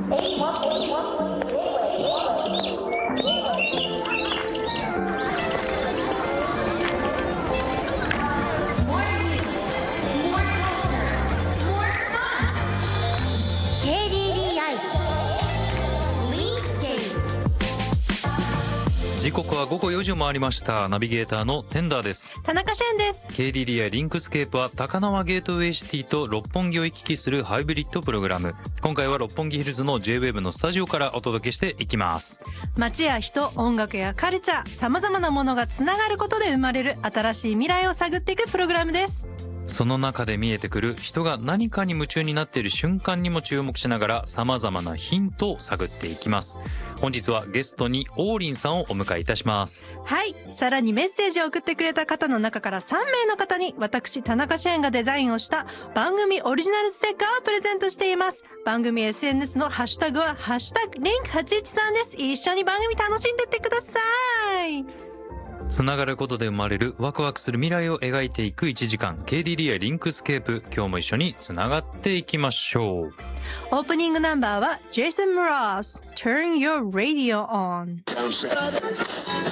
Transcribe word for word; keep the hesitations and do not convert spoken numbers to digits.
時刻は午後よじを回りました。ナビゲーターのテンダーです。 田中俊です。 ケーディーディーアイ リンクスケープは高輪ゲートウェイシティと六本木を行き来するハイブリッドプログラム。今回は六本木ヒルズの ジェイウェーブ のスタジオからお届けしていきます。 街や人、音楽やカルチャー、様々なものがつながることで生まれる新しい未来を探っていくプログラムです。 その中で見えてくる人が何かに夢中になっている瞬間にも注目しながら様々なヒントを探っていきます。本日はゲストに王林さんをお迎えいたします。 はい、さらにメッセージを送ってくれた方の中からさんめいの方に私田中俊がデザインをした番組オリジナルステッカーをプレゼントしています。番組 エスエヌエス のハッシュタグはハッシュタグリンクはちいちさんです。一緒に番組楽しんでってください。 つながることで生まれるワクワクする未来を描いていくいちじかん ケーディーディーアイ リンクスケープ。今日も一緒につながっていきましょう。 オープニングナンバーは Jason Mraz Turn Your Radio On。